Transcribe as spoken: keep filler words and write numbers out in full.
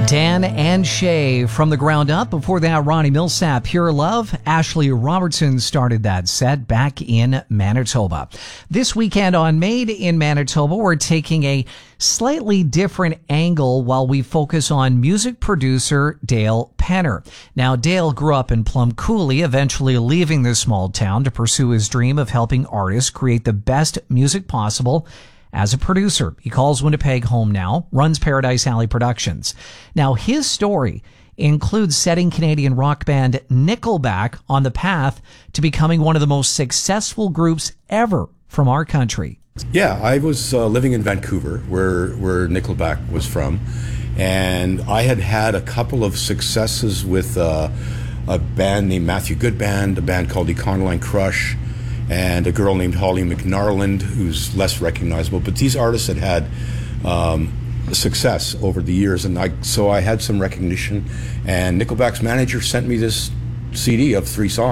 Dan and Shay from The Ground Up. Before that, Ronnie Millsap, Pure Love. Ashley Robertson started that set back in Manitoba. This weekend on Made in Manitoba, we're taking a slightly different angle while we focus on music producer Dale Penner. Now, Dale grew up in Plum Coulee, eventually leaving this small town to pursue his dream of helping artists create the best music possible. As a producer, he calls Winnipeg home now, runs Paradise Alley Productions. Now, his story includes setting Canadian rock band Nickelback on the path to becoming one of the most successful groups ever from our country. Yeah, I was uh, living in Vancouver, where, where Nickelback was from, and I had had a couple of successes with uh, a band named Matthew Good Band, a band called Econoline Crush, and a girl named Holly McNarland, who's less recognizable. But these artists had had um, success over the years, and I, so I had some recognition. And Nickelback's manager sent me this C D of three songs.